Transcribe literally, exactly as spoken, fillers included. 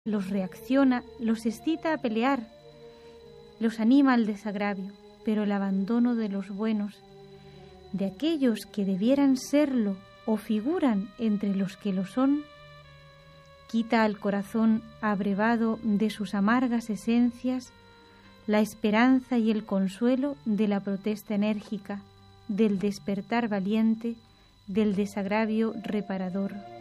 los reacciona, los excita a pelear, los anima al desagravio, pero el abandono de los buenos, de aquellos que debieran serlo o figuran entre los que lo son, quita al corazón abrevado de sus amargas esencias la esperanza y el consuelo de la protesta enérgica, del despertar valiente, del desagravio reparador.